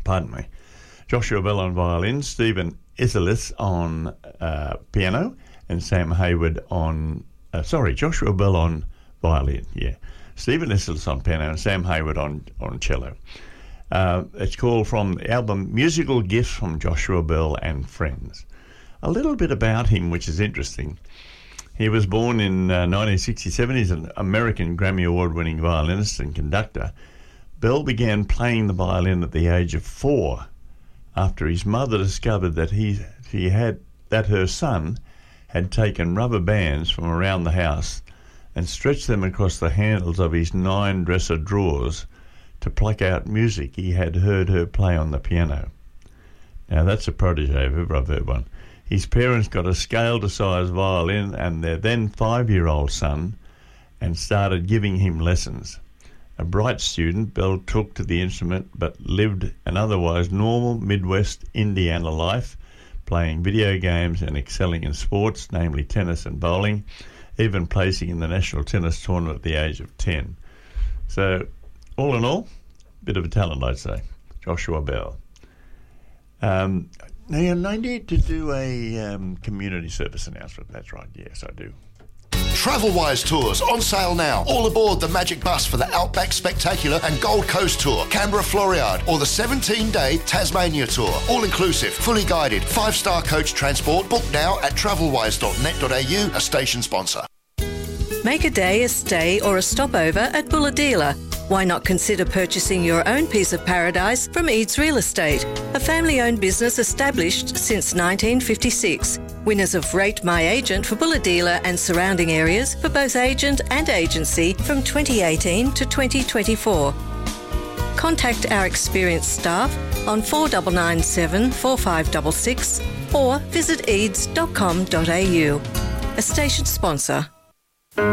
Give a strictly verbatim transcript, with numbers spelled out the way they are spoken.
pardon me. Joshua Bell on violin, Stephen Isserlis on uh, piano, and Sam Hayward on, uh, sorry, Joshua Bell on violin, yeah. Stephen Isserlis on piano and Sam Hayward on, on cello. Uh, it's called from the album Musical Gifts from Joshua Bell and Friends. A little bit about him, which is interesting. He was born in uh, nineteen sixty-seven. He's an American Grammy Award-winning violinist and conductor. Bell began playing the violin at the age of four after his mother discovered that he, he had that her son had taken rubber bands from around the house and stretched them across the handles of his nine dresser drawers to pluck out music he had heard her play on the piano. Now that's a protege if ever I've heard one. His parents got a scale-to-size violin and their then five-year-old son and started giving him lessons. A bright student, Bell took to the instrument but lived an otherwise normal Midwest Indiana life, playing video games and excelling in sports, namely tennis and bowling, even placing in the national tennis tournament at the age of ten. So, all in all, a bit of a talent, I'd say. Joshua Bell. Um, now, I need to do a um, community service announcement. That's right, yes, I do. Travelwise Tours on sale now. All aboard the Magic Bus for the Outback Spectacular and Gold Coast Tour, Canberra Floriade, or the seventeen-day Tasmania Tour. All inclusive, fully guided, five-star coach transport. Book now at travelwise dot net dot a u, a station sponsor. Make a day, a stay or a stopover at Bulahdelah. Why not consider purchasing your own piece of paradise from Eads Real Estate, a family-owned business established since nineteen fifty-six. Winners of Rate My Agent for Bulahdelah and surrounding areas for both agent and agency from twenty eighteen to twenty twenty-four. Contact our experienced staff on four nine nine seven, four five six six or visit eads dot com dot a u. A station sponsor.